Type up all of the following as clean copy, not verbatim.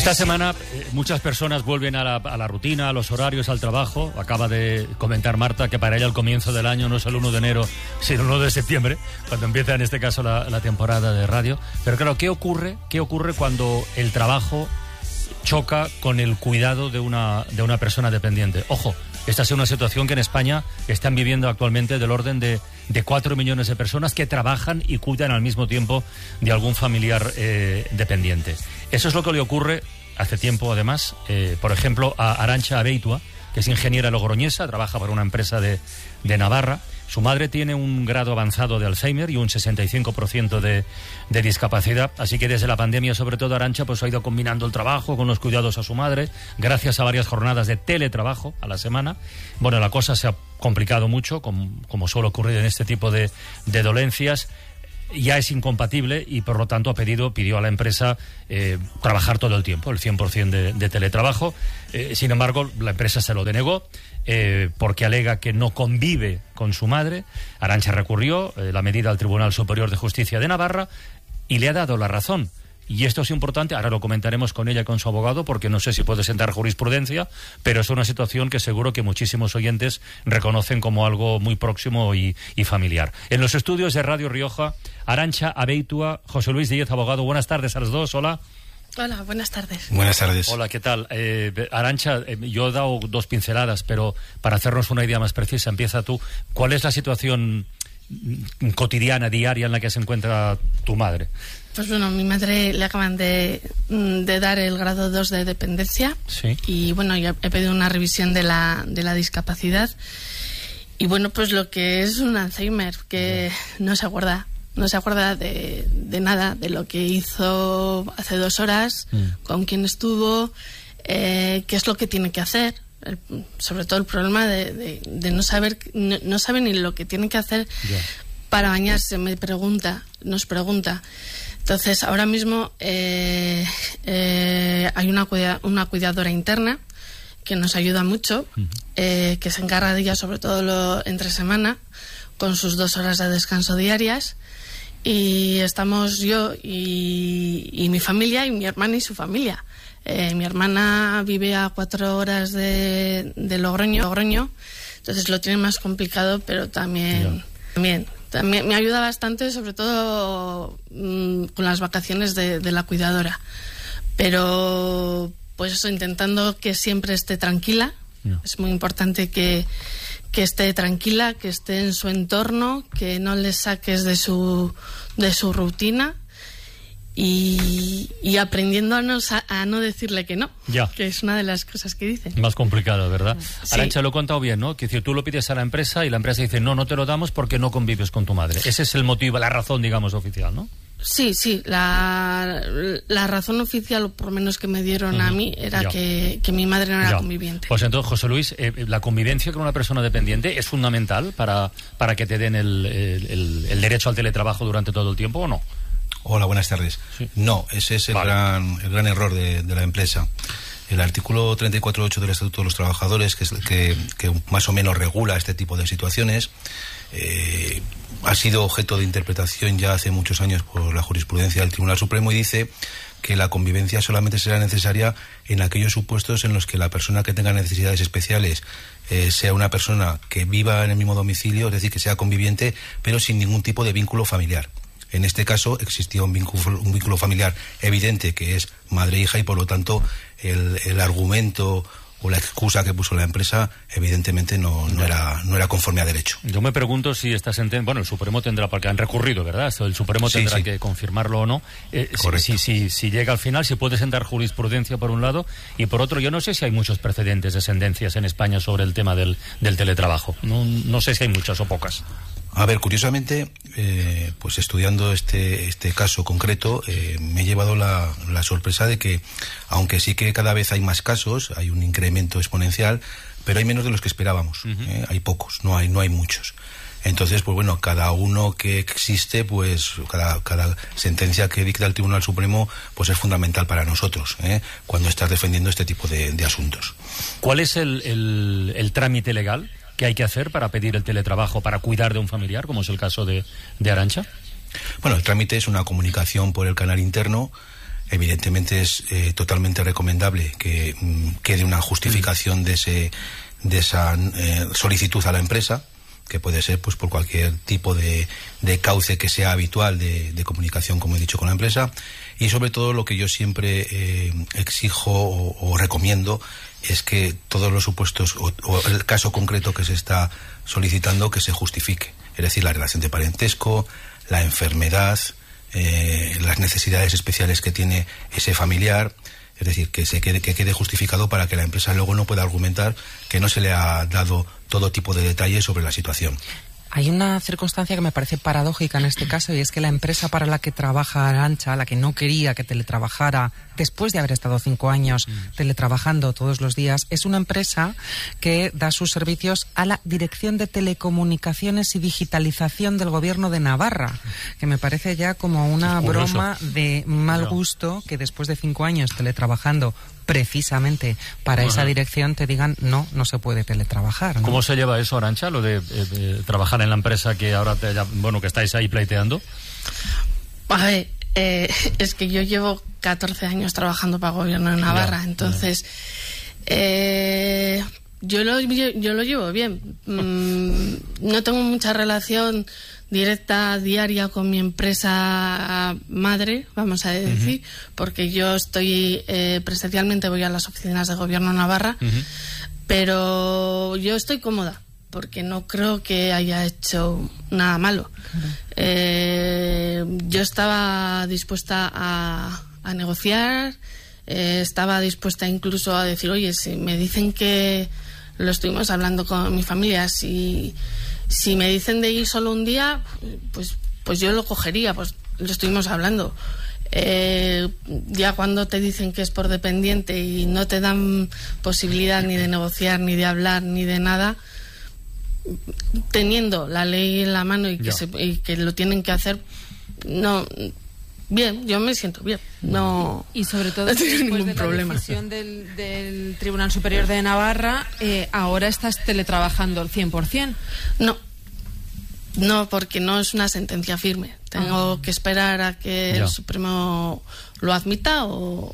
Esta semana muchas personas vuelven a la rutina, a los horarios, al trabajo. Acaba de comentar Marta que para ella el comienzo del año no es el 1 de enero, sino el 1 de septiembre, cuando empieza en este caso la temporada de radio. Pero claro, ¿qué ocurre cuando el trabajo choca con el cuidado de una persona dependiente? Ojo, esta es una situación que en España están viviendo actualmente del orden de 4 millones de personas que trabajan y cuidan al mismo tiempo de algún familiar dependiente. Eso es lo que le ocurre hace tiempo, además, por ejemplo, a Arantxa Abeitua, que es ingeniera logroñesa, trabaja para una empresa de Navarra. Su madre tiene un grado avanzado de Alzheimer y un 65% de discapacidad, así que desde la pandemia, sobre todo, Arantxa pues ha ido combinando el trabajo con los cuidados a su madre, gracias a varias jornadas de teletrabajo a la semana. Bueno, la cosa se ha complicado mucho, como suele ocurrir en este tipo de dolencias. Ya es incompatible y por lo tanto pidió a la empresa trabajar todo el tiempo, el 100% de teletrabajo. Sin embargo, la empresa se lo denegó porque alega que no convive con su madre. Arantxa recurrió la medida al Tribunal Superior de Justicia de Navarra y le ha dado la razón. Y esto es importante, ahora lo comentaremos con ella y con su abogado, porque no sé si puede sentar jurisprudencia, pero es una situación que seguro que muchísimos oyentes reconocen como algo muy próximo y familiar. En los estudios de Radio Rioja, Arantxa Abeitua, José Luis Díez, abogado. Buenas tardes a los dos, hola. Hola, buenas tardes. Buenas tardes. Hola, ¿qué tal? Arantxa, yo he dado 2 pinceladas, pero para hacernos una idea más precisa, empieza tú. ¿Cuál es la situación cotidiana, diaria, en la que se encuentra tu madre? Pues bueno, a mi madre le acaban de dar el grado 2 de dependencia. Sí. Y bueno, yo he pedido una revisión de la discapacidad. Y bueno, pues lo que es un Alzheimer, que no se acuerda de nada, de lo que hizo hace 2 horas, con quién estuvo, qué es lo que tiene que hacer. Sobre todo el problema de no saber ni lo que tiene que hacer para bañarse. Nos pregunta. Entonces, ahora mismo hay una cuidadora interna que nos ayuda mucho, que se encarga de ella sobre todo entre semana, con sus 2 horas de descanso diarias. Y estamos yo y mi familia, y mi hermana y su familia. Mi hermana vive a 4 horas de Logroño, entonces lo tiene más complicado, pero también me ayuda bastante, sobre todo con las vacaciones de la cuidadora. Pero pues eso, intentando que siempre esté tranquila. Es muy importante que esté tranquila, que esté en su entorno, que no le saques de su rutina. Y aprendiéndonos a no decirle que no, que es una de las cosas que dicen. Más complicado, ¿verdad? Sí. Arantxa, lo he contado bien, ¿no? Que decir, tú lo pides a la empresa y la empresa dice, no te lo damos porque no convives con tu madre. Ese es el motivo, la razón, digamos, oficial, ¿no? Sí, la razón oficial, o por lo menos que me dieron a mí, era que mi madre no era conviviente. Pues entonces, José Luis, ¿la convivencia con una persona dependiente es fundamental para que te den el derecho al teletrabajo durante todo el tiempo o no? Hola, buenas tardes. Sí. No, ese es el gran error de la empresa. El artículo 34.8 del Estatuto de los Trabajadores, que más o menos regula este tipo de situaciones, ha sido objeto de interpretación ya hace muchos años por la jurisprudencia del Tribunal Supremo, y dice que la convivencia solamente será necesaria en aquellos supuestos en los que la persona que tenga necesidades especiales sea una persona que viva en el mismo domicilio, es decir, que sea conviviente, pero sin ningún tipo de vínculo familiar. En este caso existía un vínculo familiar evidente, que es madre-hija, y por lo tanto el argumento o la excusa que puso la empresa evidentemente no era conforme a derecho. Yo me pregunto si esta sentencia, bueno, el Supremo tendrá, porque han recurrido, ¿verdad? El Supremo tendrá que confirmarlo o no. Si llega al final, si puede sentar jurisprudencia por un lado, y por otro, yo no sé si hay muchos precedentes de sentencias en España sobre el tema del teletrabajo. No sé si hay muchas o pocas. A ver, curiosamente, pues estudiando este caso concreto, me he llevado la sorpresa de que, aunque sí que cada vez hay más casos, hay un incremento exponencial, pero hay menos de los que esperábamos. Hay pocos, no hay muchos. Entonces, pues bueno, cada uno que existe, pues cada sentencia que dicta el Tribunal Supremo, pues es fundamental para nosotros, cuando estás defendiendo este tipo de asuntos. ¿Cuál es el trámite legal que hay que hacer para pedir el teletrabajo, para cuidar de un familiar, como es el caso de Arantxa? Bueno, el trámite es una comunicación por el canal interno Evidentemente es totalmente recomendable que quede una justificación de esa solicitud a la empresa, que puede ser pues por cualquier tipo de cauce que sea habitual de comunicación, como he dicho, con la empresa. Y sobre todo lo que yo siempre exijo o recomiendo es que todos los supuestos o el caso concreto que se está solicitando, que se justifique. Es decir, la relación de parentesco, la enfermedad, las necesidades especiales que tiene ese familiar. Es decir, que quede justificado para que la empresa luego no pueda argumentar que no se le ha dado todo tipo de detalles sobre la situación. Hay una circunstancia que me parece paradójica en este caso, y es que la empresa para la que trabaja Arantxa, la que no quería que teletrabajara después de haber estado 5 años teletrabajando todos los días, es una empresa que da sus servicios a la Dirección de Telecomunicaciones y Digitalización del Gobierno de Navarra, que me parece ya como una broma de mal gusto que después de 5 años teletrabajando precisamente para esa dirección te digan no se puede teletrabajar, ¿no? ¿Cómo se lleva eso, Arantxa, lo de trabajar en la empresa que ahora que estáis ahí pleiteando? A ver, es que yo llevo 14 años trabajando para el Gobierno de Navarra, entonces yo lo llevo bien. No tengo mucha relación directa, diaria con mi empresa madre, vamos a decir, porque yo estoy presencialmente, voy a las oficinas del Gobierno de Navarra, pero yo estoy cómoda, porque no creo que haya hecho nada malo. Yo estaba dispuesta a negociar, estaba dispuesta incluso a decir, oye, si me dicen que, lo estuvimos hablando con mi familia, si me dicen de ir solo un día, pues yo lo cogería, pues lo estuvimos hablando. Ya cuando te dicen que es por dependiente y no te dan posibilidad ni de negociar, ni de hablar, ni de nada, teniendo la ley en la mano y que lo tienen que hacer, no, bien, yo me siento bien, no. Y sobre todo no tengo después ningún de la problema. decisión del Tribunal Superior de Navarra, ahora estás teletrabajando al 100%. No, porque no es una sentencia firme. Tengo que esperar a que el Supremo lo admita o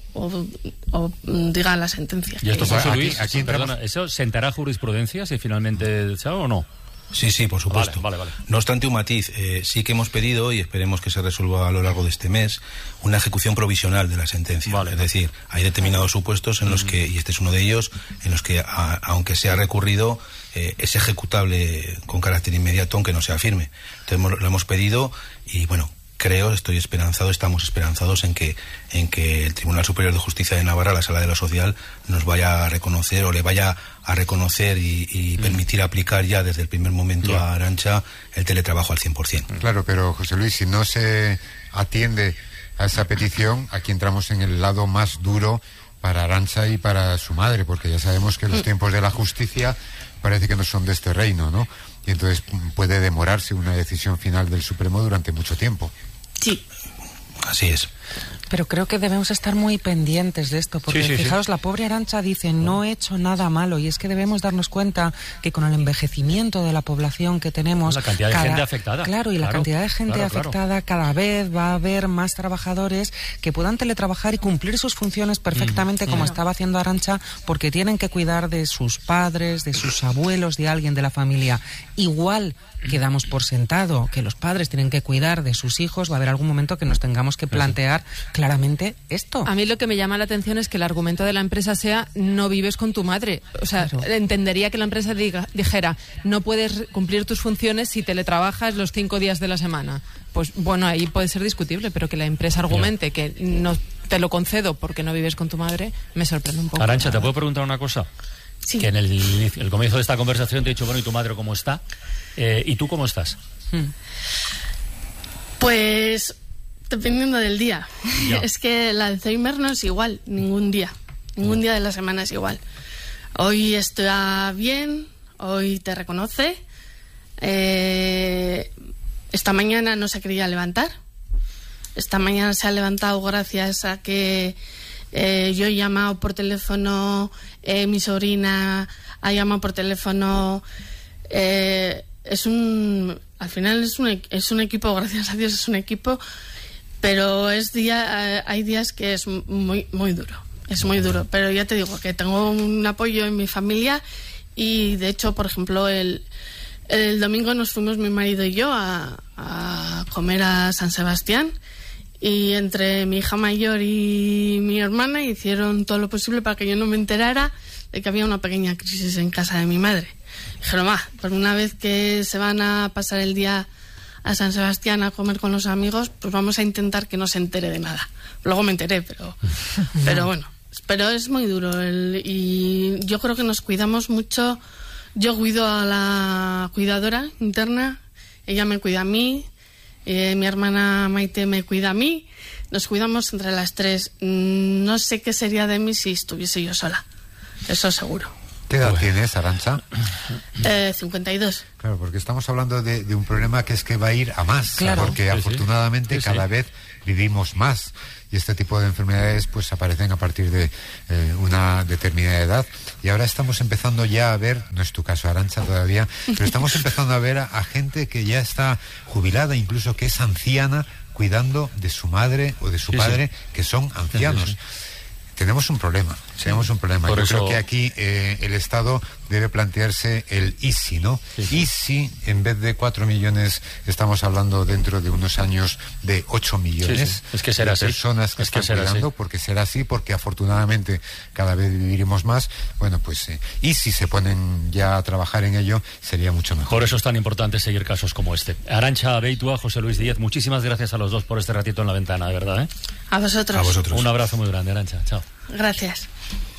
diga la sentencia. ¿Y esto, José Luis, aquí perdona, eso sentará jurisprudencia si finalmente se haga o no? Sí, por supuesto. Vale. No obstante, un matiz, sí que hemos pedido, y esperemos que se resuelva a lo largo de este mes, una ejecución provisional de la sentencia. Es decir, hay determinados supuestos en los que, y este es uno de ellos, en los que, aunque sea recurrido, es ejecutable con carácter inmediato, aunque no sea firme. Entonces lo hemos pedido y, bueno, estamos esperanzados en que el Tribunal Superior de Justicia de Navarra, la Sala de lo Social, nos vaya a reconocer o le vaya a reconocer y permitir aplicar ya desde el primer momento a Arantxa el teletrabajo al 100%. Claro, pero José Luis, si no se atiende a esa petición, aquí entramos en el lado más duro para Arantxa y para su madre, porque ya sabemos que los tiempos de la justicia parece que no son de este reino, ¿no? Y entonces puede demorarse una decisión final del Supremo durante mucho tiempo. Sí. Así es. Pero creo que debemos estar muy pendientes de esto, porque fijaos, la pobre Arantxa dice, no he hecho nada malo, y es que debemos darnos cuenta que con el envejecimiento de la población que tenemos... La cantidad de gente afectada. Claro, y la cantidad de gente afectada, cada vez va a haber más trabajadores que puedan teletrabajar y cumplir sus funciones perfectamente como estaba haciendo Arantxa, porque tienen que cuidar de sus padres, de sus abuelos, de alguien de la familia. Igual que damos por sentado que los padres tienen que cuidar de sus hijos, va a haber algún momento que nos tengamos que plantear claramente esto. A mí lo que me llama la atención es que el argumento de la empresa sea no vives con tu madre. O sea, entendería que la empresa dijera no puedes cumplir tus funciones si teletrabajas los 5 días de la semana. Pues bueno, ahí puede ser discutible, pero que la empresa argumente que no te lo concedo porque no vives con tu madre, me sorprende un poco. Arantxa, ¿te puedo preguntar una cosa? Sí. Que en el comienzo de esta conversación te he dicho, bueno, ¿y tu madre cómo está? ¿Y tú cómo estás? Pues dependiendo del día. Es que el Alzheimer no es igual ningún día de la semana es igual. Hoy está bien, hoy te reconoce, esta mañana no se quería levantar, esta mañana se ha levantado gracias a que yo he llamado por teléfono, mi sobrina ha llamado por teléfono. Al final es un equipo, gracias a Dios es un equipo Pero hay días que es muy, muy duro. Es muy duro. Pero ya te digo que tengo un apoyo en mi familia y, de hecho, por ejemplo, el domingo nos fuimos mi marido y yo a comer a San Sebastián y entre mi hija mayor y mi hermana hicieron todo lo posible para que yo no me enterara de que había una pequeña crisis en casa de mi madre. Dijeron, por una vez que se van a pasar el día a San Sebastián a comer con los amigos, pues vamos a intentar que no se entere de nada. Luego me enteré, pero bueno. Pero es muy duro y yo creo que nos cuidamos mucho. Yo cuido a la cuidadora interna, ella me cuida a mí, mi hermana Maite me cuida a mí, nos cuidamos entre las tres. No sé qué sería de mí si estuviese yo sola, eso seguro. ¿Qué edad tienes, Arantxa? 52. Claro, porque estamos hablando de un problema que es que va a ir a más, claro. Porque afortunadamente cada vez vivimos más y este tipo de enfermedades pues aparecen a partir de una determinada edad y ahora estamos empezando ya a ver, no es tu caso, Arantxa, todavía, pero estamos empezando a ver a gente que ya está jubilada, incluso que es anciana, cuidando de su madre o de su padre, que son ancianos. Tenemos un problema. Yo creo que aquí el Estado debe plantearse el ISI, ¿no? ISI, en vez de 4 millones, estamos hablando dentro de unos años de 8 millones Es que será de personas que están cuidando, porque será así, porque afortunadamente cada vez viviremos más. Bueno, pues y si se ponen ya a trabajar en ello, sería mucho mejor. Por eso es tan importante seguir casos como este. Arantxa Beitua, José Luis Díez, muchísimas gracias a los dos por este ratito en la ventana, de verdad, ¿eh? A vosotros. A vosotros. Un abrazo muy grande, Arantxa. Chao. Gracias.